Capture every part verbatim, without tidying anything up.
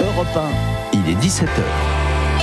Europe un, il est dix-sept heures.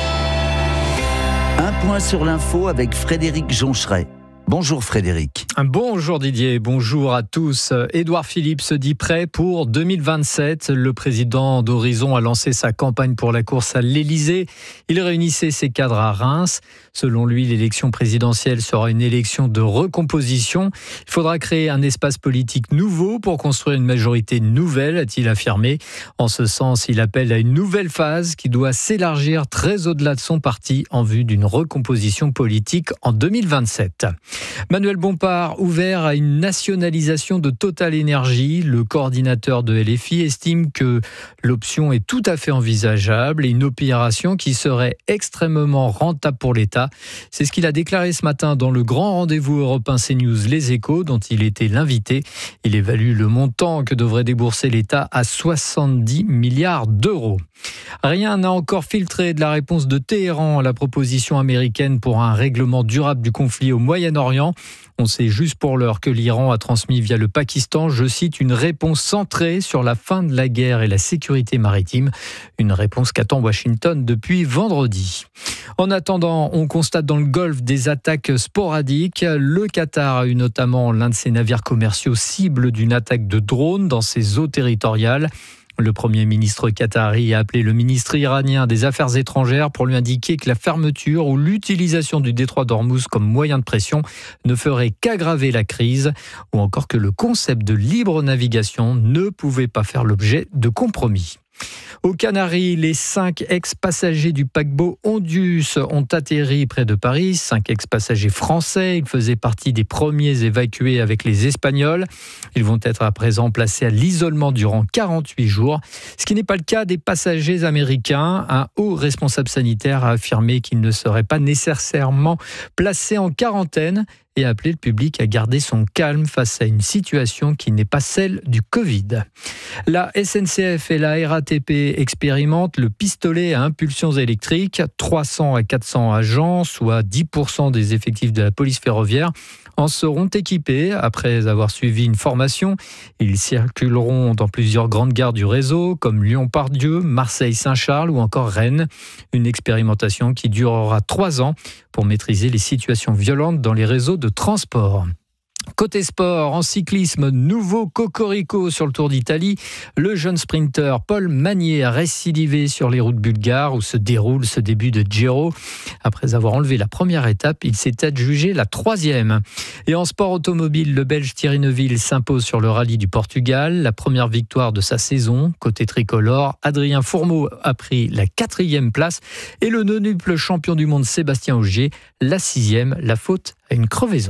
Un point sur l'info avec Frédéric Joncheret. Bonjour Frédéric. Bonjour Didier, bonjour à tous. Édouard Philippe se dit prêt pour deux mille vingt-sept. Le président d'Horizon a lancé sa campagne pour la course à l'Élysée. Il réunissait ses cadres à Reims. Selon lui, l'élection présidentielle sera une élection de recomposition. Il faudra créer un espace politique nouveau pour construire une majorité nouvelle, a-t-il affirmé. En ce sens, il appelle à une nouvelle phase qui doit s'élargir très au-delà de son parti en vue d'une recomposition politique en deux mille vingt-sept. Manuel Bompard, ouvert à une nationalisation de Total Énergie. Le coordinateur de L F I estime que l'option est tout à fait envisageable et une opération qui serait extrêmement rentable pour l'État. C'est ce qu'il a déclaré ce matin dans le grand rendez-vous Europe un CNews Les Échos, dont il était l'invité. Il évalue le montant que devrait débourser l'État à soixante-dix milliards d'euros. Rien n'a encore filtré de la réponse de Téhéran à la proposition américaine pour un règlement durable du conflit au Moyen-Orient. On sait juste pour l'heure que l'Iran a transmis via le Pakistan, je cite, une réponse centrée sur la fin de la guerre et la sécurité maritime. Une réponse qu'attend Washington depuis vendredi. En attendant, on constate dans le Golfe des attaques sporadiques. Le Qatar a eu notamment l'un de ses navires commerciaux cible d'une attaque de drone dans ses eaux territoriales. Le Premier ministre qatari a appelé le ministre iranien des Affaires étrangères pour lui indiquer que la fermeture ou l'utilisation du détroit d'Ormuz comme moyen de pression ne ferait qu'aggraver la crise, ou encore que le concept de libre navigation ne pouvait pas faire l'objet de compromis. Aux Canaries, les cinq ex-passagers du paquebot Ondius ont atterri près de Paris. Cinq ex-passagers français. Ils faisaient partie des premiers évacués avec les Espagnols. Ils vont être à présent placés à l'isolement durant quarante-huit jours. Ce qui n'est pas le cas des passagers américains. Un haut responsable sanitaire a affirmé qu'ils ne seraient pas nécessairement placés en quarantaine et a appelé le public à garder son calme face à une situation qui n'est pas celle du Covid. La S N C F et la R A T P expérimentent le pistolet à impulsion électrique. trois cents à quatre cents agents, soit dix pour cent des effectifs de la police ferroviaire, en seront équipés après avoir suivi une formation. Ils circuleront dans plusieurs grandes gares du réseau, comme Lyon-Part-Dieu, Marseille-Saint-Charles ou encore Rennes. Une expérimentation qui durera trois ans pour maîtriser les situations violentes dans les réseaux de transport. Côté sport, en cyclisme, nouveau cocorico sur le Tour d'Italie. Le jeune sprinter Paul Magnier a récidivé sur les routes bulgares où se déroule ce début de Giro. Après avoir enlevé la première étape, il s'est adjugé la troisième. Et en sport automobile, le Belge Thierry Neuville s'impose sur le rallye du Portugal. La première victoire de sa saison. Côté tricolore, Adrien Fourmeau a pris la quatrième place et le nontuple champion du monde Sébastien Ogier, la sixième, la faute à une crevaison.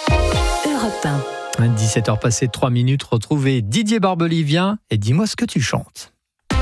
dix-sept heures passées de trois minutes, retrouvez Didier Barbelivien et dis-moi ce que tu chantes.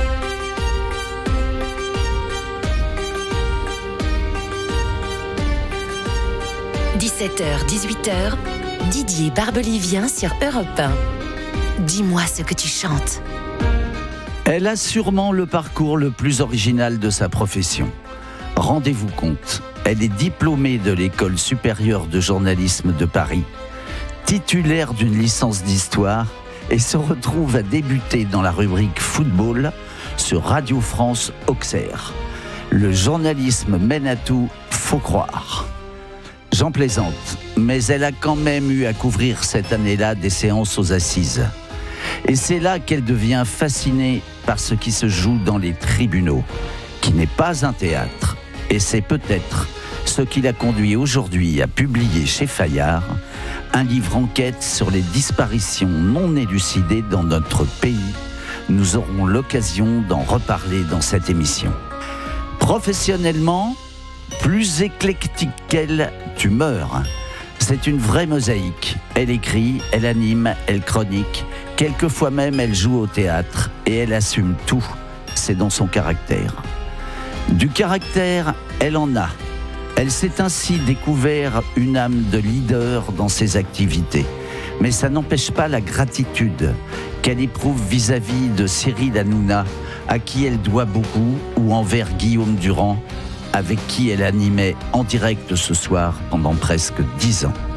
dix-sept heures, dix-huit heures, Didier Barbelivien sur Europe un. Dis-moi ce que tu chantes. Elle a sûrement le parcours le plus original de sa profession. Rendez-vous compte, elle est diplômée de l'École supérieure de journalisme de Paris, titulaire d'une licence d'histoire et se retrouve à débuter dans la rubrique football sur Radio France Auxerre. Le journalisme mène à tout, faut croire. J'en plaisante, mais elle a quand même eu à couvrir cette année-là des séances aux assises. Et c'est là qu'elle devient fascinée par ce qui se joue dans les tribunaux, qui n'est pas un théâtre. Et c'est peut-être ce qui l'a conduit aujourd'hui à publier chez Fayard un livre enquête sur les disparitions non élucidées dans notre pays. Nous aurons l'occasion d'en reparler dans cette émission. Professionnellement, plus éclectique qu'elle, tu meurs. C'est une vraie mosaïque. Elle écrit, elle anime, elle chronique. Quelquefois même, elle joue au théâtre et elle assume tout. C'est dans son caractère. Du caractère, elle en a. Elle s'est ainsi découvert une âme de leader dans ses activités. Mais ça n'empêche pas la gratitude qu'elle éprouve vis-à-vis de Cyril Hanouna, à qui elle doit beaucoup, ou envers Guillaume Durand, avec qui elle animait en direct ce soir pendant presque dix ans.